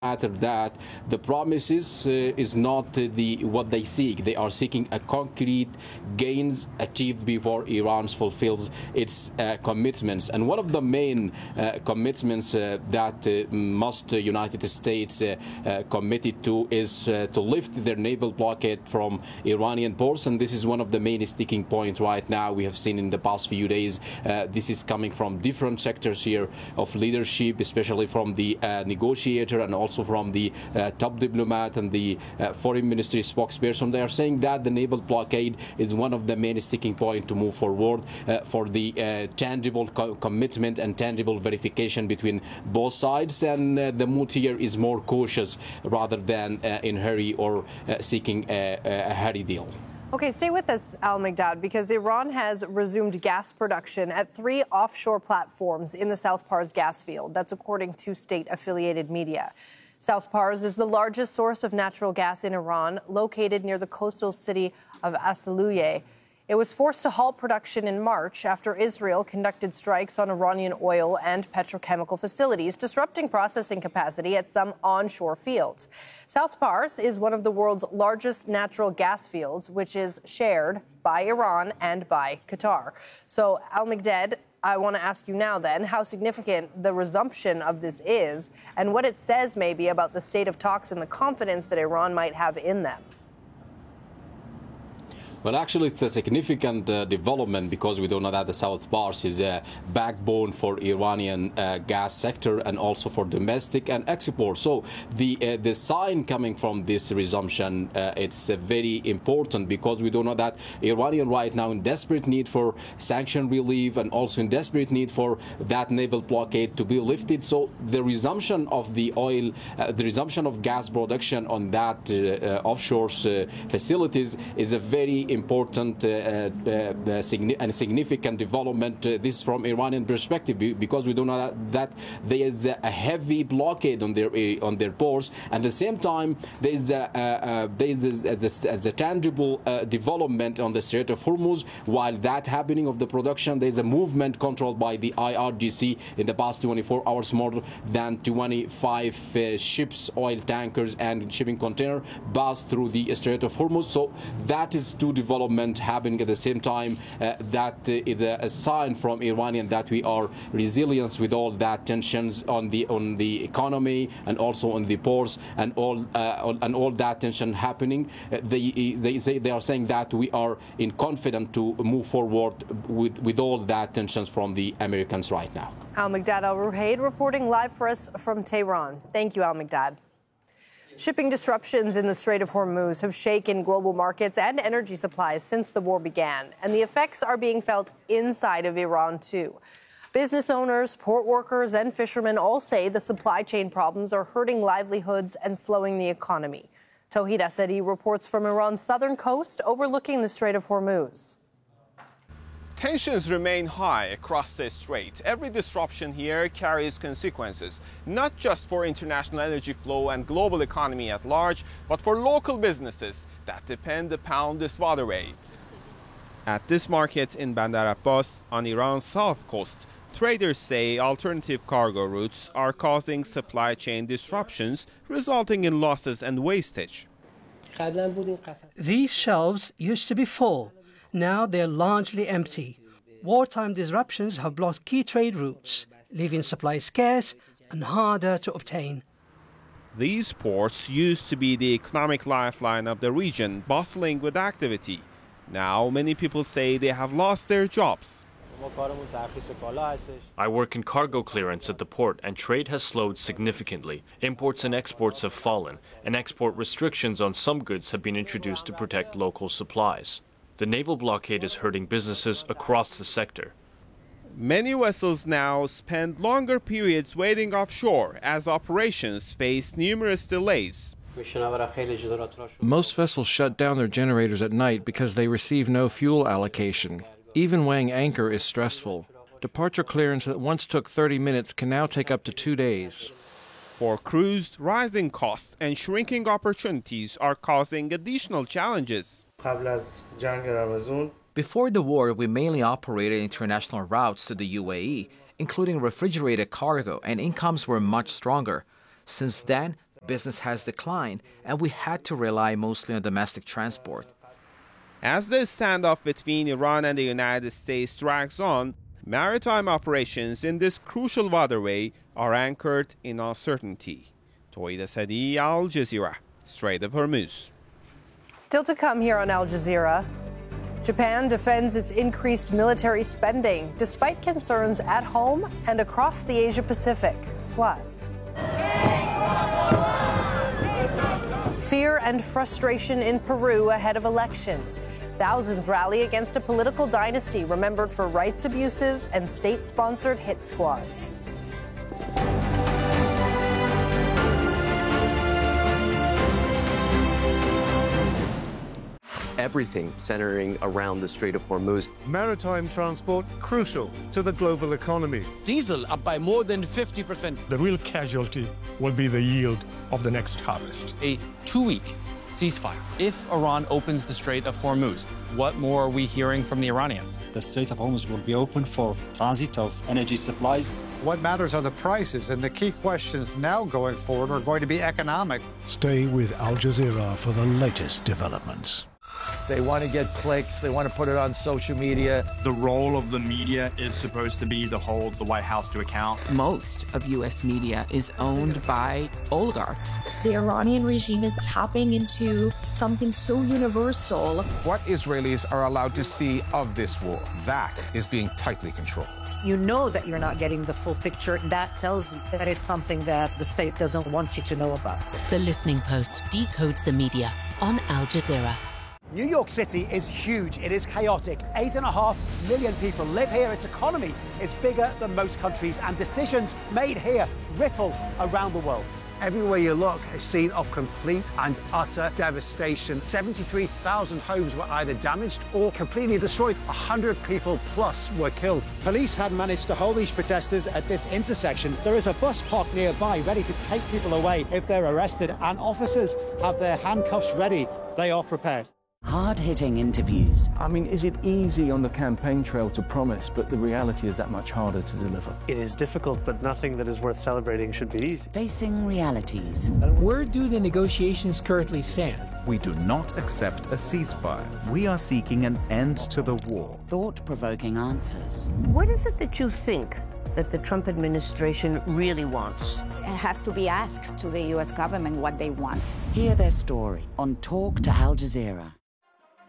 matter that the promises is not what they seek. They are seeking a concrete gains achieved before Iran fulfills its commitments. And one of the main commitments that must United States committed to is to lift their naval blockade from Iranian ports. And this is one of the main sticking points right now. We have seen in the past few days. This is coming from different sectors here of leadership, especially from the negotiator and also from the top diplomat and the foreign ministry spokesperson. They are saying that the naval blockade is one of the main sticking points to move forward for the tangible commitment and tangible verification between both sides. And the mood here is more cautious rather than in hurry or seeking a hurry deal. Okay, stay with us, Al-Migdad, because Iran has resumed gas production at 3 offshore platforms in the South Pars gas field. That's according to state-affiliated media. South Pars is the largest source of natural gas in Iran, located near the coastal city of Asaluye. It was forced to halt production in March after Israel conducted strikes on Iranian oil and petrochemical facilities, disrupting processing capacity at some onshore fields. South Pars is one of the world's largest natural gas fields, which is shared by Iran and by Qatar. So, Al-Migdad, I want to ask you now then how significant the resumption of this is and what it says maybe about the state of talks and the confidence that Iran might have in them. Well, actually, it's a significant development because we don't know that the South Pars is a backbone for Iranian gas sector and also for domestic and export. So the sign coming from this resumption, it's very important because we don't know that Iranian right now in desperate need for sanction relief and also in desperate need for that naval blockade to be lifted. So the resumption of the oil, the resumption of gas production on that offshore facilities is a very important and significant development. This is from Iranian perspective because we do know that there is a heavy blockade on their ports, and at the same time there is a tangible development on the Strait of Hormuz. While that happening of the production, there is a movement controlled by the IRGC in the past 24 hours. More than 25 ships, oil tankers, and shipping container passed through the Strait of Hormuz. So that is two development happening at the same time. That is a sign from Iranian that we are resilient with all that tensions on the economy and also on the ports and all that tension happening. They are saying that we are confident to move forward with all that tensions from the Americans right now. Al-Migdad Al-Ruhaid reporting live for us from Tehran. Thank you, Al-Migdad. Shipping disruptions in the Strait of Hormuz have shaken global markets and energy supplies since the war began, and the effects are being felt inside of Iran, too. Business owners, port workers, and fishermen all say the supply chain problems are hurting livelihoods and slowing the economy. Tawhid Asadi reports from Iran's southern coast overlooking the Strait of Hormuz. Tensions remain high across the strait. Every disruption here carries consequences, not just for international energy flow and global economy at large, but for local businesses that depend upon this waterway. At this market in Bandar Abbas on Iran's south coast, traders say alternative cargo routes are causing supply chain disruptions, resulting in losses and wastage. These shelves used to be full. Now they're largely empty. Wartime disruptions have blocked key trade routes, leaving supplies scarce and harder to obtain. These ports used to be the economic lifeline of the region, bustling with activity. Now many people say they have lost their jobs. I work in cargo clearance at the port, and trade has slowed significantly. Imports and exports have fallen, and export restrictions on some goods have been introduced to protect local supplies. The naval blockade is hurting businesses across the sector. Many vessels now spend longer periods waiting offshore as operations face numerous delays. Most vessels shut down their generators at night because they receive no fuel allocation. Even weighing anchor is stressful. Departure clearance that once took 30 minutes can now take up to 2 days. For crews, rising costs and shrinking opportunities are causing additional challenges. Before the war, we mainly operated international routes to the UAE, including refrigerated cargo, and incomes were much stronger. Since then, Business has declined, and we had to rely mostly on domestic transport. As the standoff between Iran and the United States drags on, maritime operations in this crucial waterway are anchored in uncertainty. Toida Sadi, Al Jazeera, Strait of Hormuz. Still to come here on Al Jazeera. Japan defends its increased military spending despite concerns at home and across the Asia-Pacific. Plus, fear and frustration in Peru ahead of elections. Thousands rally against a political dynasty remembered for rights abuses and state-sponsored hit squads. Everything centering around the Strait of Hormuz. Maritime transport crucial to the global economy. Diesel up by more than 50%. The real casualty will be the yield of the next harvest. A 2-week ceasefire. If Iran opens the Strait of Hormuz, what more are we hearing from the Iranians? The Strait of Hormuz will be open for transit of energy supplies. What matters are the prices, and the key questions now going forward are going to be economic. Stay with Al Jazeera for the latest developments. They want to get clicks. They want to put it on social media. The role of the media is supposed to be to hold the White House to account. Most of U.S. media is owned by oligarchs. The Iranian regime is tapping into something so universal. What Israelis are allowed to see of this war, that is being tightly controlled. You know that you're not getting the full picture. That tells you that it's something that the state doesn't want you to know about. The Listening Post decodes the media on Al Jazeera. New York City is huge. It is chaotic. 8.5 million people live here. Its economy is bigger than most countries, and decisions made here ripple around the world. Everywhere you look, a scene of complete and utter devastation. 73,000 homes were either damaged or completely destroyed. 100 people plus were killed. Police had managed to hold these protesters at this intersection. There is a bus parked nearby ready to take people away if they're arrested, and officers have their handcuffs ready. They are prepared. Hard-hitting interviews. I mean, is it easy on the campaign trail to promise, but the reality is that much harder to deliver? It is difficult, but nothing that is worth celebrating should be easy. Facing realities. Where do the negotiations currently stand? We do not accept a ceasefire. We are seeking an end to the war. Thought-provoking answers. What is it that you think that the Trump administration really wants? It has to be asked to the U.S. government what they want. Hear their story on Talk to Al Jazeera.